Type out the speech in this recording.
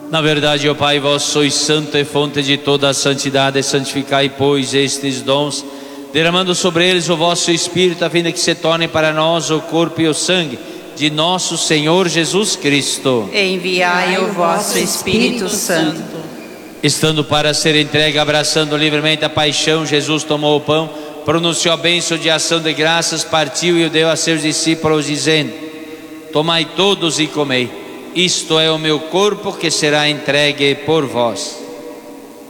Na verdade, ó Pai, vós sois santo e fonte de toda a santidade, santificai, pois, estes dons, derramando sobre eles o vosso Espírito, a fim de que se tornem para nós o corpo e o sangue de nosso Senhor Jesus Cristo. Enviai o vosso Espírito Santo. Estando para ser entregue, abraçando livremente a paixão, Jesus tomou o pão, pronunciou a bênção de ação de graças, partiu e o deu a seus discípulos, dizendo: tomai todos e comei, isto é o meu corpo que será entregue por vós.